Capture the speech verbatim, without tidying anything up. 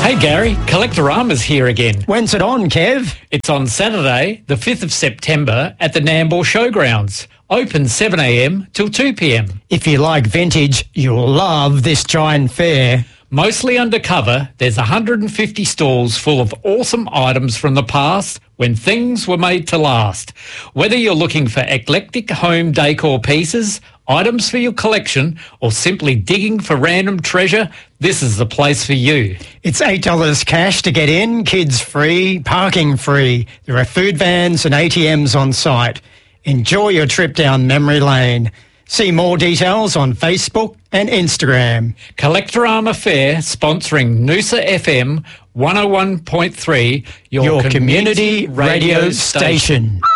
Hey Gary, Collectorama's here again. When's it on, Kev? It's on Saturday, the fifth of September at the Nambour Showgrounds. Open seven a m till two p m. If you like vintage, you'll love this giant fair. Mostly undercover, there's one hundred fifty stalls full of awesome items from the past when things were made to last. Whether you're looking for eclectic home decor pieces, items for your collection, or simply digging for random treasure, this is the place for you. It's eight dollars cash to get in, kids free, parking free. There are food vans and A T Ms on site. Enjoy your trip down memory lane. See more details on Facebook and Instagram. Collectorama Fair sponsoring Noosa F M one oh one point three, your, Your community, community radio radio station. station.